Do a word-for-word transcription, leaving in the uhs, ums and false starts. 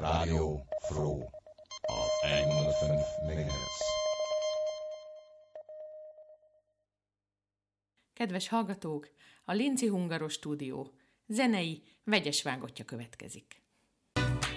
Radio Fro auf honderdvijf megahertz. Kedves hallgatók, a Linci Hungaros Stúdió zenei, vegyes vágotja következik.